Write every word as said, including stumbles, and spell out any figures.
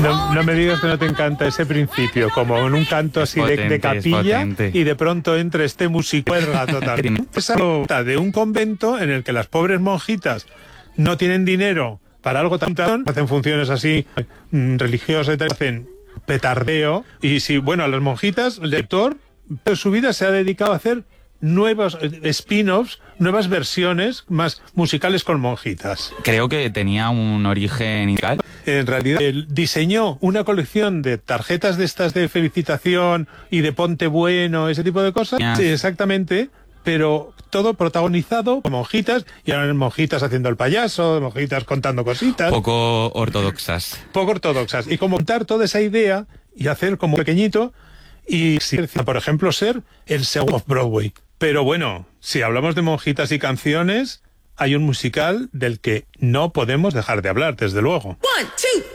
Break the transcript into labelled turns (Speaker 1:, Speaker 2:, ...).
Speaker 1: No, no me digas que no te encanta ese principio, como en un canto así
Speaker 2: potente,
Speaker 1: de, de capilla, y de pronto entra este musicuerga total. Esa nota de un convento en el que las pobres monjitas no tienen dinero para algo tan tan, hacen funciones así mmm, religiosas y tal, hacen petardeo, y si, bueno, a las monjitas, el lector de su vida se ha dedicado a hacer nuevos spin-offs, nuevas versiones más musicales con monjitas.
Speaker 2: Creo que tenía un origen inicial.
Speaker 1: En realidad, él diseñó una colección de tarjetas de estas de felicitación y de ponte bueno, ese tipo de cosas.
Speaker 2: Yeah.
Speaker 1: Sí, exactamente, pero todo protagonizado por monjitas, y ahora monjitas haciendo el payaso, monjitas contando cositas.
Speaker 2: Poco ortodoxas.
Speaker 1: Poco ortodoxas. Y como montar toda esa idea y hacer como pequeñito, y por ejemplo ser el segundo off-Broadway. Pero bueno, si hablamos de monjitas y canciones, hay un musical del que no podemos dejar de hablar, desde luego. One, two.